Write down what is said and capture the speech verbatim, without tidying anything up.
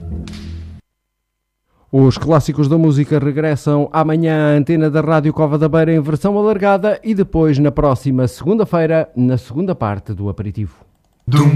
Os clássicos da música regressam amanhã à antena da Rádio Cova da Beira em versão alargada e depois na próxima segunda-feira, na segunda parte do aperitivo. Dum.